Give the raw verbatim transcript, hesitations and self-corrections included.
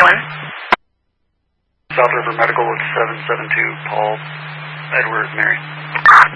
one. South River Medical with seven seven two, Paul, Edward, Mary.